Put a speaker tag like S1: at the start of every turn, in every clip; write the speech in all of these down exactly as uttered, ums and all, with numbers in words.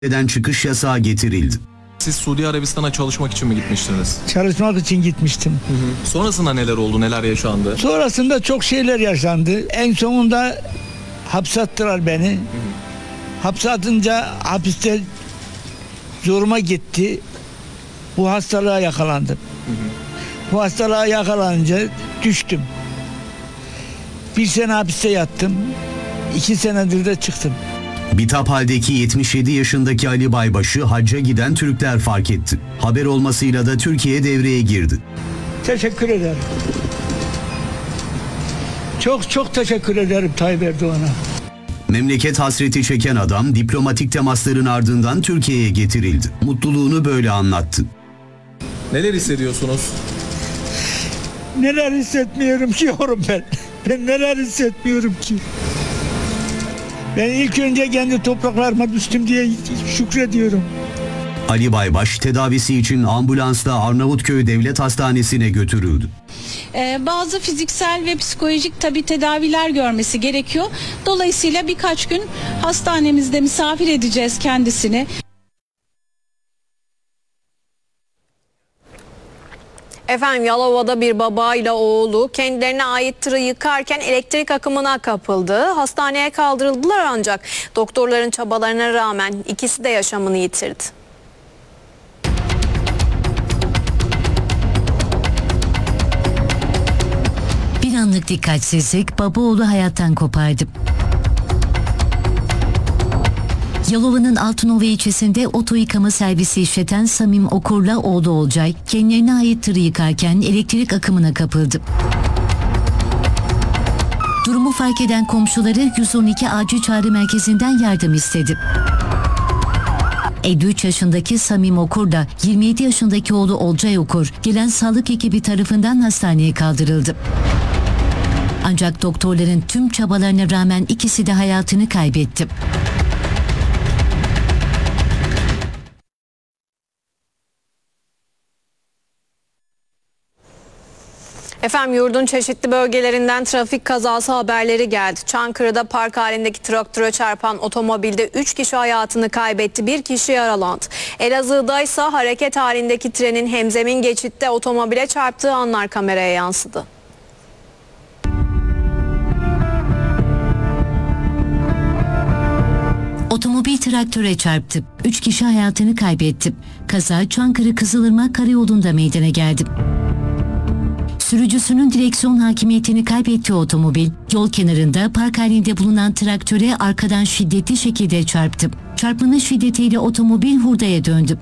S1: Ülkeden çıkış yasağı getirildi.
S2: Siz Suudi Arabistan'a çalışmak için mi gitmiştiniz?
S3: Çalışmak için gitmiştim.
S2: Hı hı. Sonrasında neler oldu, neler yaşandı?
S3: Sonrasında çok şeyler yaşandı. En sonunda hapse attılar beni. Hı hı. Hapse atınca hapiste zoruma gitti. Bu hastalığa yakalandım. Hı hı. Bu hastalığa yakalanınca düştüm. Bir sene hapiste yattım. İki senedir de çıktım.
S1: Bitap haldeki yetmiş yedi yaşındaki Ali Baybaş'ı hacca giden Türkler fark etti. Haber olmasıyla da Türkiye devreye girdi.
S3: Teşekkür ederim. Çok çok teşekkür ederim Tayyip Erdoğan'a.
S1: Memleket hasreti çeken adam diplomatik temasların ardından Türkiye'ye getirildi. Mutluluğunu böyle anlattı.
S2: Neler hissediyorsunuz?
S3: Neler hissetmiyorum ki yorum ben. Ben neler hissetmiyorum ki. Ben ilk önce kendi topraklarıma düştüm diye şükrediyorum.
S1: Ali Baybaş tedavisi için ambulansla Arnavutköy Devlet Hastanesi'ne götürüldü.
S4: Ee, bazı fiziksel ve psikolojik tabii tedaviler görmesi gerekiyor. Dolayısıyla birkaç gün hastanemizde misafir edeceğiz kendisini.
S5: Efendim Yalova'da bir babayla oğlu kendilerine ait tırı yıkarken elektrik akımına kapıldı. Hastaneye kaldırıldılar ancak doktorların çabalarına rağmen ikisi de yaşamını yitirdi.
S6: Bir anlık dikkatsizlik baba oğlu hayattan kopardı. Yalova'nın Altınova ilçesinde oto yıkama servisi işleten Samim Okur'la oğlu Olcay kendilerine ait tırı yıkarken elektrik akımına kapıldı. Durumu fark eden komşuları yüz on iki acil çağrı merkezinden yardım istedi. elli üç yaşındaki Samim Okur da yirmi yedi yaşındaki oğlu Olcay Okur gelen sağlık ekibi tarafından hastaneye kaldırıldı. Ancak doktorların tüm çabalarına rağmen ikisi de hayatını kaybetti.
S5: Efendim yurdun çeşitli bölgelerinden trafik kazası haberleri geldi. Çankırı'da park halindeki traktöre çarpan otomobilde üç kişi hayatını kaybetti, bir kişi yaralandı. Elazığ'da ise hareket halindeki trenin hemzemin geçitte otomobile çarptığı anlar kameraya yansıdı.
S6: Otomobil traktöre çarptı. Üç kişi hayatını kaybetti. Kaza Çankırı Kızılırmak Karayolu'nda meydana geldi. Sürücüsünün direksiyon hakimiyetini kaybettiği otomobil, yol kenarında park halinde bulunan traktöre arkadan şiddetli şekilde çarptı. Çarpmanın şiddetiyle otomobil hurdaya döndü.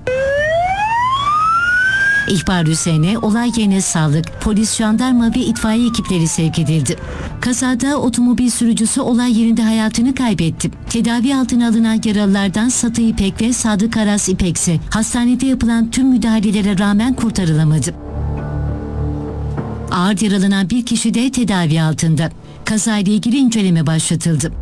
S6: İhbar üzerine olay yerine sağlık, polis, jandarma ve itfaiye ekipleri sevk edildi. Kazada otomobil sürücüsü olay yerinde hayatını kaybetti. Tedavi altına alınan yaralılardan Satı İpek ve Sadık Aras İpek ise hastanede yapılan tüm müdahalelere rağmen kurtarılamadı. Ağır yaralanan bir kişi de tedavi altında. Kazayla ilgili inceleme başlatıldı.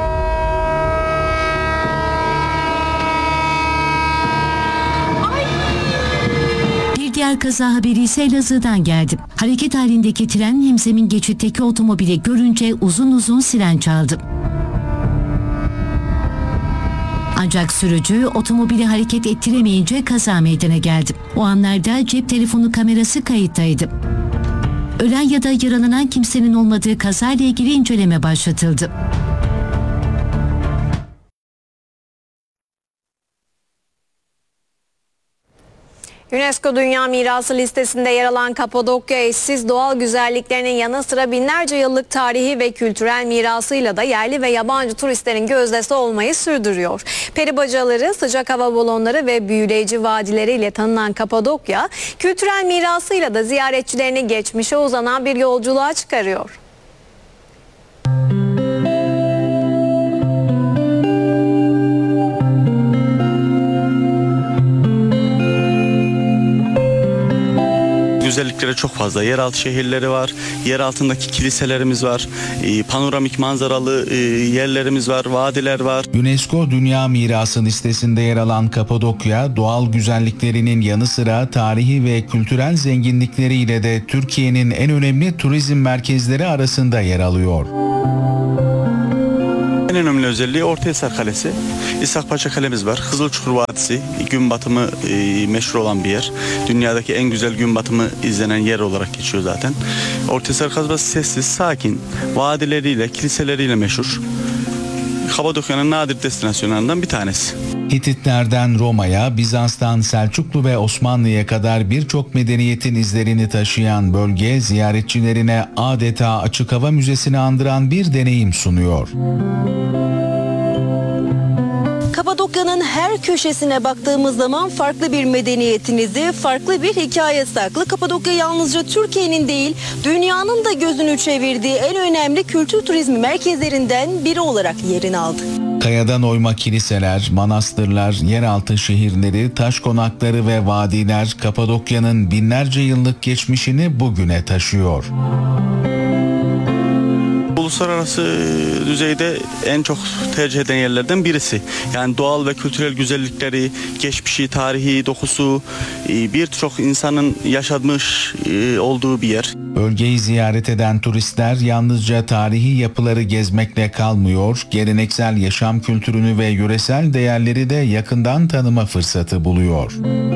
S6: Bir diğer kaza haberi ise Elazığ'dan geldi. Hareket halindeki tren hemzemin geçitteki otomobili görünce uzun uzun siren çaldı. Ancak sürücü otomobili hareket ettiremeyince kaza meydana geldi. O anlarda cep telefonu kamerası kayıttaydı. Ölen ya da yaralanan kimsenin olmadığı kazayla ilgili inceleme başlatıldı.
S5: UNESCO Dünya Mirası listesinde yer alan Kapadokya eşsiz doğal güzelliklerinin yanı sıra binlerce yıllık tarihi ve kültürel mirasıyla da yerli ve yabancı turistlerin gözdesi olmayı sürdürüyor. Peri bacaları, sıcak hava balonları ve büyüleyici vadileriyle tanınan Kapadokya, kültürel mirasıyla da ziyaretçilerini geçmişe uzanan bir yolculuğa çıkarıyor.
S7: Güzellikleri çok fazla. Yeraltı şehirleri var, yer altındaki kiliselerimiz var, panoramik manzaralı yerlerimiz var, vadiler var.
S8: UNESCO Dünya Mirası listesinde yer alan Kapadokya, doğal güzelliklerinin yanı sıra tarihi ve kültürel zenginlikleriyle de Türkiye'nin en önemli turizm merkezleri arasında yer alıyor.
S7: en önemli özelliği Ortahisar Kalesi. İshak Paşa Kalemiz var. Kızılçukur Vadisi gün batımı e, meşhur olan bir yer. Dünyadaki en güzel gün batımı izlenen yer olarak geçiyor zaten. Ortahisar kasabası sessiz, sakin, vadileriyle, kiliseleriyle meşhur. Kapadokya'nın nadir destinasyonlarından bir tanesi.
S8: Hititlerden Roma'ya, Bizans'tan Selçuklu ve Osmanlı'ya kadar birçok medeniyetin izlerini taşıyan bölge ziyaretçilerine adeta açık hava müzesini andıran bir deneyim sunuyor.
S9: Kapadokya'nın her köşesine baktığımız zaman farklı bir medeniyetin izi, farklı bir hikaye saklı. Kapadokya yalnızca Türkiye'nin değil, dünyanın da gözünü çevirdiği en önemli kültür turizmi merkezlerinden biri olarak yerini aldı.
S8: Kayadan oyma kiliseler, manastırlar, yeraltı şehirleri, taş konakları ve vadiler Kapadokya'nın binlerce yıllık geçmişini bugüne taşıyor.
S7: Uluslararası düzeyde en çok tercih eden yerlerden birisi. Yani doğal ve kültürel güzellikleri, geçmişi, tarihi, dokusu, birçok insanın yaşamış olduğu bir yer.
S8: Bölgeyi ziyaret eden turistler yalnızca tarihi yapıları gezmekle kalmıyor, geleneksel yaşam kültürünü ve yöresel değerleri de yakından tanıma fırsatı buluyor.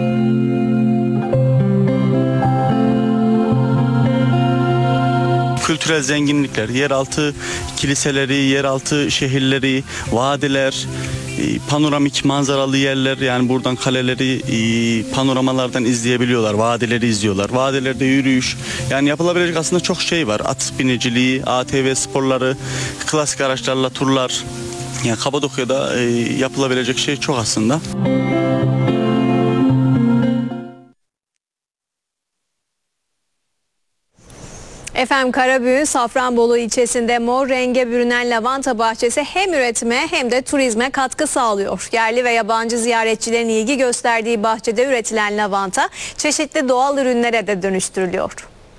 S7: Kültürel zenginlikler, yeraltı kiliseleri, yeraltı şehirleri, vadiler, panoramik manzaralı yerler, yani buradan kaleleri panoramalardan izleyebiliyorlar, vadileri izliyorlar. Vadilerde yürüyüş, yani yapılabilecek aslında çok şey var. At biniciliği, A T V sporları, klasik araçlarla turlar. Yani Kapadokya'da yapılabilecek şey çok aslında.
S5: Efendim Karabüğün Safranbolu ilçesinde mor renge bürünen lavanta bahçesi hem üretime hem de turizme katkı sağlıyor. Yerli ve yabancı ziyaretçilerin ilgi gösterdiği bahçede üretilen lavanta çeşitli doğal ürünlere de dönüştürülüyor.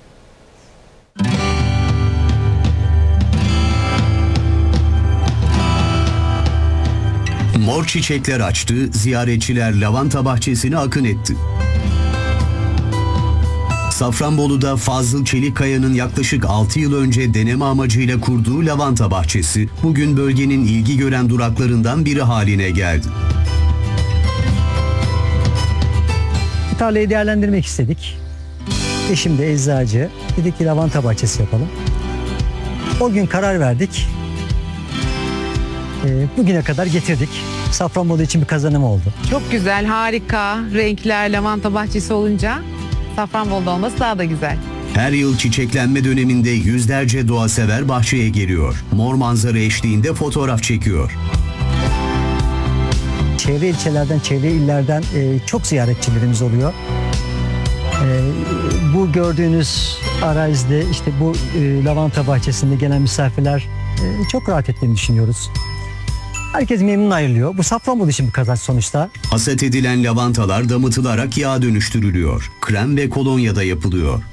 S1: Mor çiçekler açtı, ziyaretçiler lavanta bahçesine akın etti. Safranbolu'da Fazıl Çelikkaya'nın yaklaşık altı yıl önce deneme amacıyla kurduğu lavanta bahçesi bugün bölgenin ilgi gören duraklarından biri haline geldi.
S10: Tarlayı değerlendirmek istedik. Eşim de eczacı. Dedik ki lavanta bahçesi yapalım. O gün karar verdik. Ee, bugüne kadar getirdik. Safranbolu için bir kazanım oldu.
S11: Çok güzel, harika renkler, lavanta bahçesi olunca Safranbolu'da olması daha da güzel.
S1: Her yıl çiçeklenme döneminde yüzlerce doğasever bahçeye geliyor. Mor manzara eşliğinde fotoğraf çekiyor.
S10: Çevre ilçelerden, çevre illerden e, çok ziyaretçilerimiz oluyor. E, bu gördüğünüz arazide işte bu e, lavanta bahçesinde gelen misafirler e, çok rahat ettiğini düşünüyoruz. Herkes memnun ayrılıyor. Bu Safranbolu için bir kazanç sonuçta.
S1: Hasat edilen lavantalar damıtılarak yağa dönüştürülüyor. Krem ve kolonya da yapılıyor.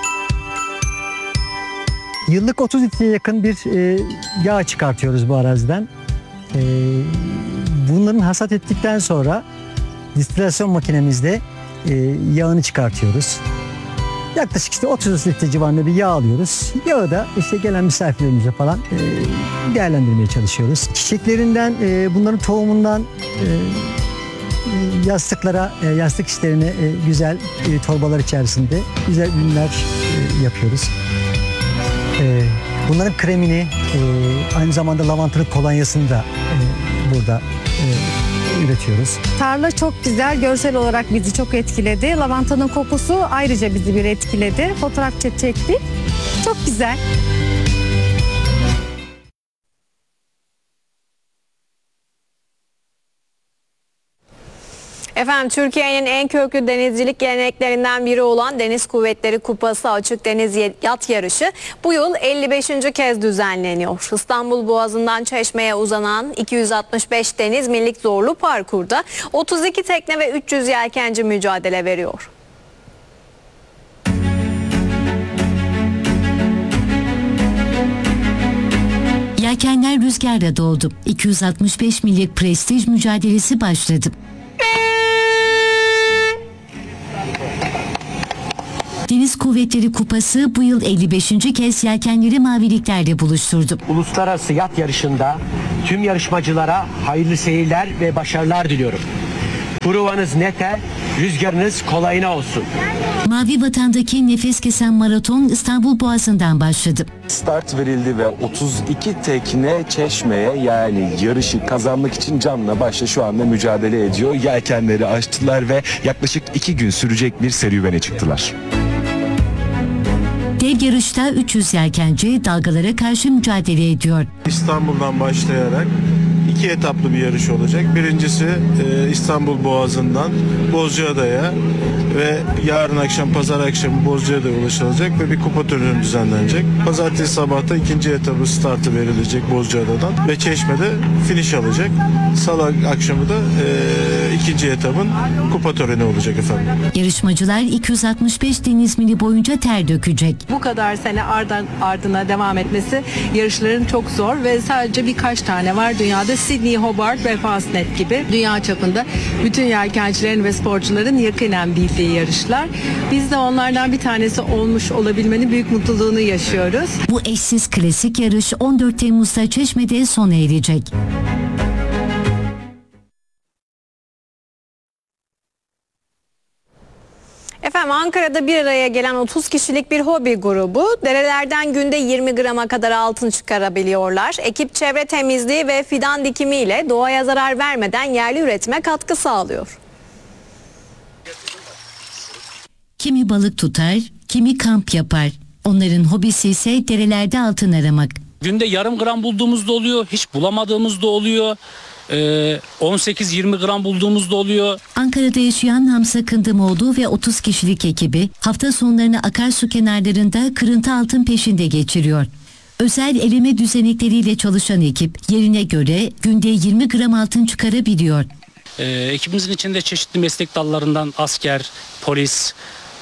S10: Yıllık otuz litreye yakın bir e, yağ çıkartıyoruz bu araziden. E, bunların hasat ettikten sonra distilasyon makinemizde e, yağını çıkartıyoruz. Yaklaşık işte otuz litre civarında bir yağ alıyoruz. Yağı da işte gelen misafirlerimize falan e, değerlendirmeye çalışıyoruz. Çiçeklerinden, e, bunların tohumundan e, yastıklara, e, yastık işlerine e, güzel e, torbalar içerisinde güzel ürünler e, yapıyoruz. E, bunların kremini, e, aynı zamanda lavantanın kolonyasını da e, burada e, üretiyoruz.
S12: Tarla çok güzel, görsel olarak bizi çok etkiledi. Lavantanın kokusu ayrıca bizi bir etkiledi. Fotoğraf çektik. Çok güzel.
S5: Efendim Türkiye'nin en köklü denizcilik geleneklerinden biri olan Deniz Kuvvetleri Kupası Açık Deniz Yat Yarışı bu yıl elli beşinci kez düzenleniyor. İstanbul Boğazı'ndan Çeşme'ye uzanan iki yüz altmış beş deniz millik zorlu parkurda otuz iki tekne ve üç yüz yelkenci mücadele veriyor.
S6: Yelkenler rüzgarda doldu. iki yüz altmış beş millik prestij mücadelesi başladı. Deniz Kuvvetleri Kupası bu yıl elli beşinci kez yelkenleri maviliklerle buluşturdu.
S13: Uluslararası yat yarışında Tüm yarışmacılara hayırlı seyirler ve başarılar diliyorum. Provanız nete, rüzgarınız kolayına olsun.
S6: Mavi Vatan'daki nefes kesen maraton İstanbul Boğazı'ndan başladı.
S14: Start verildi ve otuz iki tekne Çeşme'ye, yani yarışı kazanmak için canla başla şu anda mücadele ediyor. Yelkenleri açtılar ve yaklaşık iki gün sürecek bir serüvene çıktılar.
S6: Dev yarışta üç yüz yelkenci dalgalara karşı mücadele ediyor.
S15: İstanbul'dan başlayarak iki etaplı bir yarış olacak. Birincisi e, İstanbul Boğazı'ndan Bozcaada'ya ve yarın akşam pazar akşamı Bozcaada'ya ulaşılacak ve bir kupa töreni düzenlenecek. Pazartesi sabahta ikinci etabı startı verilecek Bozcaada'dan ve Çeşme'de finish alacak. Salı akşamı da e, ikinci etabın kupa töreni olacak efendim.
S6: Yarışmacılar iki yüz altmış beş deniz mili boyunca ter dökecek.
S16: Bu kadar sene ardın, ardına devam etmesi yarışların çok zor ve sadece birkaç tane var dünyada. Sydney, Hobart ve Fastnet gibi dünya çapında bütün yelkencilerin ve sporcuların yakinen bildiği yarışlar. Biz de onlardan bir tanesi olmuş olabilmenin büyük mutluluğunu yaşıyoruz.
S6: Bu eşsiz klasik yarış on dört Temmuz'da Çeşme'de sona erecek.
S5: Efendim, Ankara'da bir araya gelen otuz kişilik bir hobi grubu derelerden günde yirmi grama kadar altın çıkarabiliyorlar. Ekip çevre temizliği ve fidan dikimiyle doğaya zarar vermeden yerli üretime katkı sağlıyor.
S6: Kimi balık tutar, kimi kamp yapar. Onların hobisi ise derelerde altın aramak.
S17: Günde yarım gram bulduğumuz da oluyor, hiç bulamadığımız da oluyor. on sekiz yirmi gram bulduğumuz da oluyor.
S6: Ankara'da yaşayan Hamza Kındımoğlu ve otuz kişilik ekibi hafta sonlarını akarsu kenarlarında kırıntı altın peşinde geçiriyor. Özel eleme düzenekleriyle çalışan ekip yerine göre günde yirmi gram altın çıkarabiliyor.
S17: Ee, ekibimizin içinde çeşitli meslek dallarından asker, polis,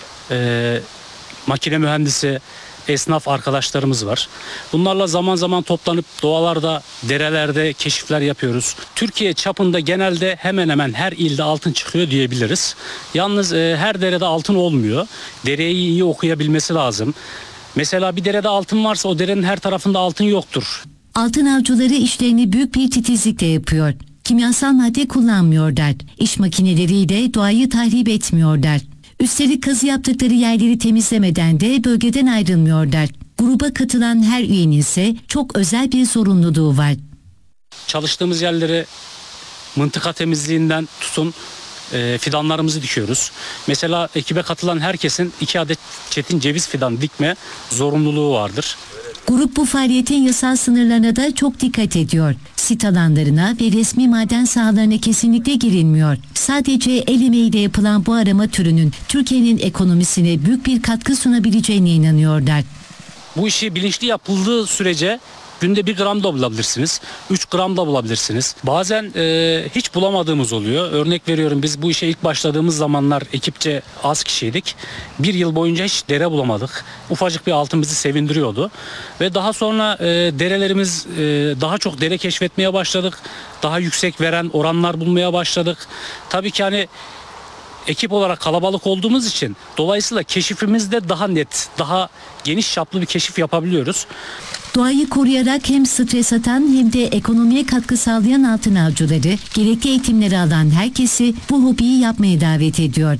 S17: e, makine mühendisi, esnaf arkadaşlarımız var. Bunlarla zaman zaman toplanıp doğalarda, derelerde keşifler yapıyoruz. Türkiye çapında genelde hemen hemen her ilde altın çıkıyor diyebiliriz. Yalnız e, her derede altın olmuyor. Dereyi iyi okuyabilmesi lazım. Mesela bir derede altın varsa o derenin her tarafında altın yoktur.
S6: Altın avcıları işlerini büyük bir titizlikle yapıyor. Kimyasal madde kullanmıyorlar. İş makineleriyle doğayı tahrip etmiyorlar. Üstelik kazı yaptıkları yerleri temizlemeden de bölgeden ayrılmıyorlar. Gruba katılan her üyenin ise çok özel bir sorumluluğu var.
S17: Çalıştığımız yerleri mıntıka temizliğinden tutun e, fidanlarımızı dikiyoruz. Mesela ekibe katılan herkesin iki adet çetin ceviz fidan dikme zorunluluğu vardır.
S6: Grup bu faaliyetin yasal sınırlarına da çok dikkat ediyor. Sit alanlarına ve resmi maden sahalarına kesinlikle girilmiyor. Sadece el emeğiyle yapılan bu arama türünün Türkiye'nin ekonomisine büyük bir katkı sunabileceğine inanıyorlar.
S17: Bu işi bilinçli yapıldığı sürece günde bir gram da bulabilirsiniz, üç gram da bulabilirsiniz. Bazen e, hiç bulamadığımız oluyor. Örnek veriyorum, biz bu işe ilk başladığımız zamanlar ekipçe az kişiydik. Bir yıl boyunca hiç dere bulamadık. Ufacık bir altın bizi sevindiriyordu. Ve daha sonra e, derelerimiz e, daha çok dere keşfetmeye başladık. Daha yüksek veren oranlar bulmaya başladık. Tabii ki hani ekip olarak kalabalık olduğumuz için dolayısıyla keşifimiz de daha net, daha geniş çaplı bir keşif yapabiliyoruz.
S6: Doğayı koruyarak hem stres atan hem de ekonomiye katkı sağlayan altın avcıları gerekli eğitimleri alan herkesi bu hobiyi yapmaya davet ediyor.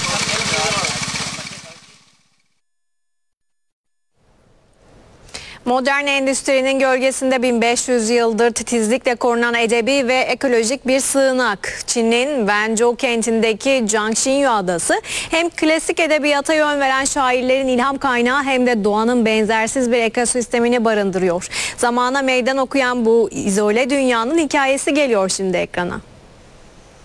S5: Modern endüstrinin gölgesinde bin beş yüz yıldır titizlikle korunan edebi ve ekolojik bir sığınak. Çin'in Wenzhou kentindeki Jiangxinyu Adası hem klasik edebiyata yön veren şairlerin ilham kaynağı hem de doğanın benzersiz bir ekosistemini barındırıyor. Zamana meydan okuyan bu izole dünyanın hikayesi geliyor şimdi ekrana.